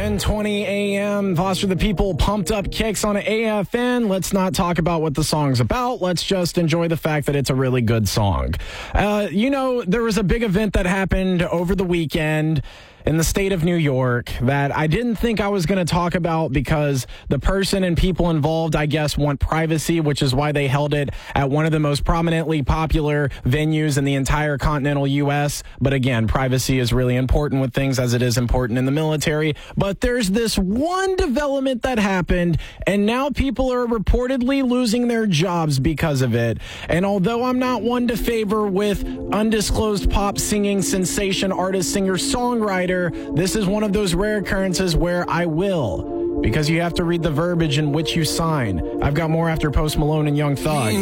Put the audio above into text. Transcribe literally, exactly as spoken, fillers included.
ten twenty a.m. Foster the People, Pumped Up Kicks on A F N. Let's not talk about what the song's about. Let's just enjoy the fact that it's a really good song. Uh, you know, there was a big event that happened over the weekend in the state of New York that I didn't think I was going to talk about because the person and people involved, I guess, want privacy, which is why they held it at one of the most prominently popular venues in the entire continental U S. But again, privacy is really important with things as it is important in the military. But there's this one development that happened, and now people are reportedly losing their jobs because of it. And although I'm not one to favor with undisclosed pop singing sensation artist, singer, songwriter, this is one of those rare occurrences where I will, because you have to read the verbiage in which you sign. I've got more after Post Malone and Young Thug.